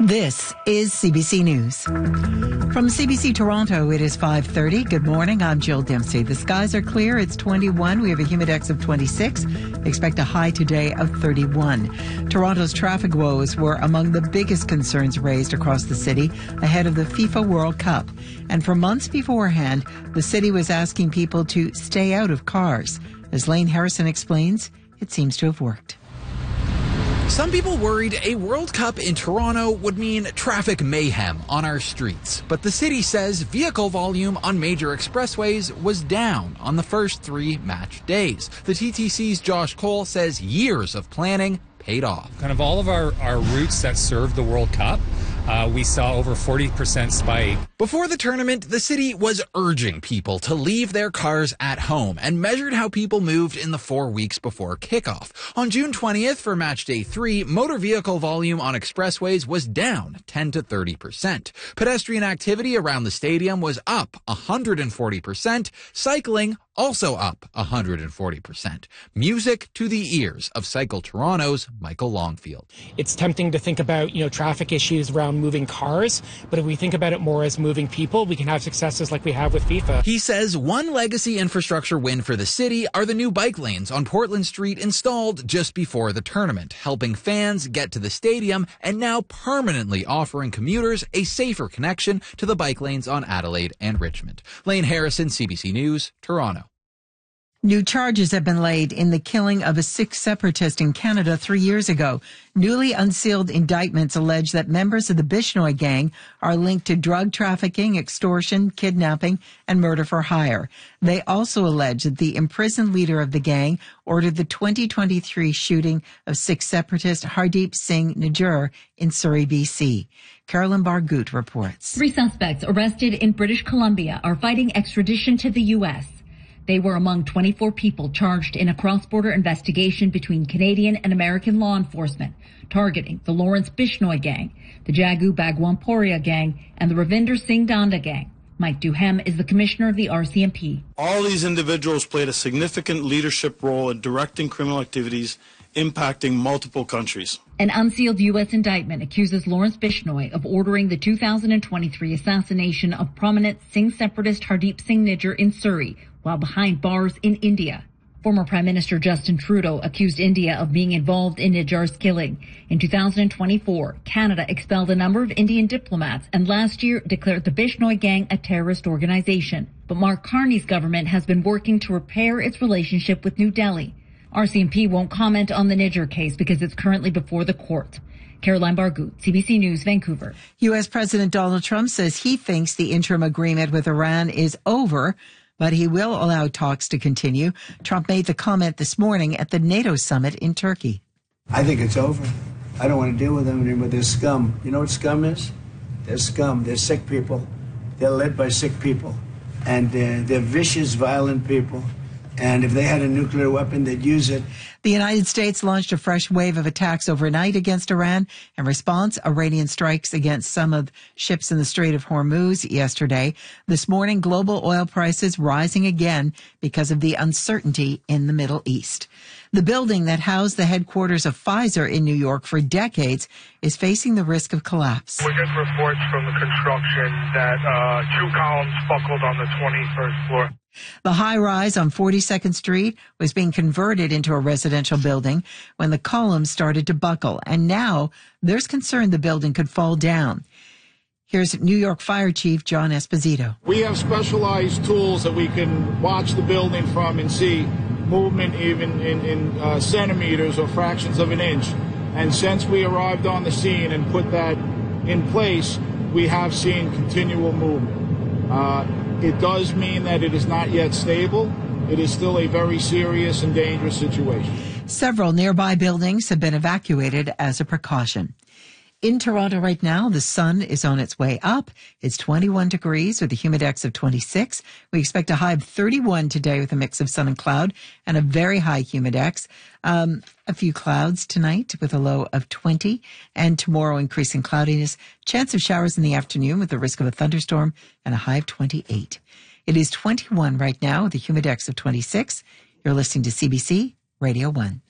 This is CBC News. From CBC Toronto, it is 5:30. Good morning. I'm Jill Dempsey. The skies are clear. It's 21. We have a humidex of 26. Expect a high today of 31. Toronto's traffic woes were among the biggest concerns raised across the city ahead of the FIFA World Cup. And for months beforehand, the city was asking people to stay out of cars. As Lane Harrison explains, it seems to have worked. Some people worried a World Cup in Toronto would mean traffic mayhem on our streets. But the city says vehicle volume on major expressways was down on the first 3 match days. The TTC's Josh Cole says years of planning paid off. Kind of all of our routes that serve the World Cup, we saw over 40% spike. Before the tournament, the city was urging people to leave their cars at home and measured how people moved in the 4 weeks before kickoff. On June 20th for match day 3, motor vehicle volume on expressways was down 10 to 30%. Pedestrian activity around the stadium was up 140%. Cycling also up 140%. Music to the ears of Cycle Toronto's Michael Longfield. It's tempting to think about, traffic issues around moving cars, but if we think about it more as moving people, we can have successes like we have with FIFA. He says one legacy infrastructure win for the city are the new bike lanes on Portland Street installed just before the tournament, helping fans get to the stadium and now permanently offering commuters a safer connection to the bike lanes on Adelaide and Richmond. Lane Harrison, CBC News, Toronto. New charges have been laid in the killing of a Sikh separatist in Canada 3 years ago. Newly unsealed indictments allege that members of the Bishnoi gang are linked to drug trafficking, extortion, kidnapping, and murder for hire. They also allege that the imprisoned leader of the gang ordered the 2023 shooting of Sikh separatist Hardeep Singh Nijjar in Surrey, BC. Carolyn Bargut reports. 3 suspects arrested in British Columbia are fighting extradition to the U.S. They were among 24 people charged in a cross-border investigation between Canadian and American law enforcement, targeting the Lawrence Bishnoi gang, the Jagu Bagwamporia gang, and the Ravinder Singh Danda gang. Mike Duhem is the commissioner of the RCMP. All these individuals played a significant leadership role in directing criminal activities impacting multiple countries. An unsealed U.S. indictment accuses Lawrence Bishnoi of ordering the 2023 assassination of prominent Singh separatist Hardeep Singh Nijjar in Surrey, while behind bars in India. Former Prime Minister Justin Trudeau accused India of being involved in Nijjar's killing. In 2024, Canada expelled a number of Indian diplomats and last year declared the Bishnoi gang a terrorist organization. But Mark Carney's government has been working to repair its relationship with New Delhi. RCMP won't comment on the Nijjar case because it's currently before the court. Caroline Bargut, CBC News, Vancouver. U.S. President Donald Trump says he thinks the interim agreement with Iran is over, but he will allow talks to continue. Trump made the comment this morning at the NATO summit in Turkey. I think it's over. I don't want to deal with them anymore. They're scum. You know what scum is? They're scum. They're sick people. They're led by sick people. And they're vicious, violent people. And if they had a nuclear weapon, they'd use it. The United States launched a fresh wave of attacks overnight against Iran. In response, Iranian strikes against some of ships in the Strait of Hormuz yesterday. This morning, global oil prices rising again because of the uncertainty in the Middle East. The building that housed the headquarters of Pfizer in New York for decades is facing the risk of collapse. We get reports from the construction that 2 columns buckled on the 21st floor. The high-rise on 42nd Street was being converted into a residential building when the columns started to buckle, and now there's concern the building could fall down. Here's New York Fire Chief John Esposito. We have specialized tools that we can watch the building from and see movement even in centimeters or fractions of an inch. And since we arrived on the scene and put that in place, we have seen continual movement. It does mean that it is not yet stable. It is still a very serious and dangerous situation. Several nearby buildings have been evacuated as a precaution. In Toronto right now, the sun is on its way up. It's 21 degrees with a humidex of 26. We expect a high of 31 today with a mix of sun and cloud and a very high humidex. A few clouds tonight with a low of 20, and tomorrow increasing cloudiness. Chance of showers in the afternoon with the risk of a thunderstorm and a high of 28. It is 21 right now with a humidex of 26. You're listening to CBC Radio 1.